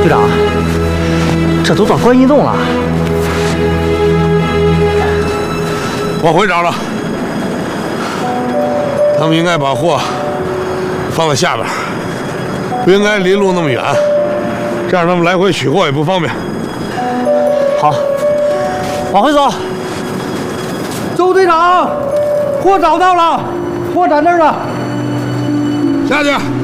长，这都到观音洞了。 往回找找，他们应该把货放在下边，不应该离路那么远，这样他们来回取货也不方便。 好，往回走。 周队长，货找到了，货在那儿呢。 下去。